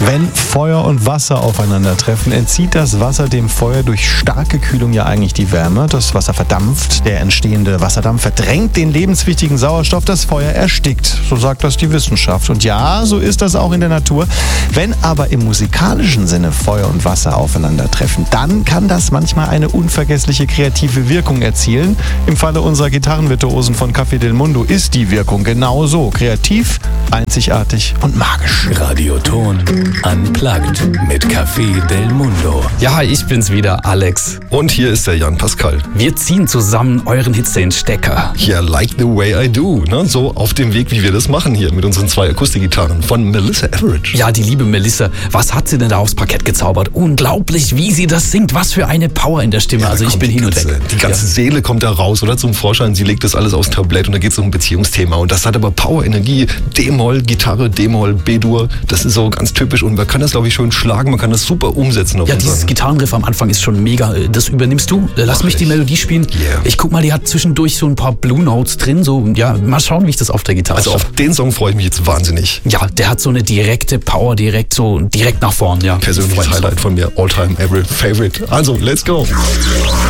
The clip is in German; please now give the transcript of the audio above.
Wenn Feuer und Wasser aufeinandertreffen, entzieht das Wasser dem Feuer durch starke Kühlung ja eigentlich die Wärme. Das Wasser verdampft, der entstehende Wasserdampf verdrängt den lebenswichtigen Sauerstoff, das Feuer erstickt. So sagt das die Wissenschaft. Und ja, so ist das auch in der Natur. Wenn aber im musikalischen Sinne Feuer und Wasser aufeinandertreffen, dann kann das manchmal eine unvergessliche kreative Wirkung erzielen. Im Falle unserer Gitarrenvirtuosen von Café del Mundo ist die Wirkung genauso kreativ, einzigartig und magisch. Radioton Unplugged mit Café del Mundo. Ja, ich bin's wieder, Alex. Und hier ist der Jan Pascal. Wir ziehen zusammen euren Hits den Stecker. Ja, like the way I do. Ne? So auf dem Weg, wie wir das machen hier mit unseren 2 Akustikgitarren von Melissa Etheridge. Ja, die liebe Melissa, was hat sie denn da aufs Parkett gezaubert? Unglaublich, wie sie das singt. Was für eine Power in der Stimme. Ja, also ich bin hin und weg. Die ganze Seele kommt da raus, oder, zum Vorschein. Sie legt das alles aufs Tablett und da geht es um ein Beziehungsthema. Und das hat aber Power, Energie, D-Moll, Gitarre, D-Moll, B-Dur. Das ist so ganz typisch und man kann das, glaube ich, schön schlagen. Man kann das super umsetzen. Ja, dieses Gitarrenriff am Anfang ist schon mega. Das übernimmst du. Lass mich die Melodie spielen. Yeah. Ich guck mal, die hat zwischendurch so ein paar Blue Notes drin. So, ja, mal schauen, wie ich das auf der Gitarre Also auf den Song freue ich mich jetzt wahnsinnig. Ja, der hat so eine direkte Power, direkt nach vorn. Ja. Persönliches Highlight von mir, all-time ever favorite. Also, let's go.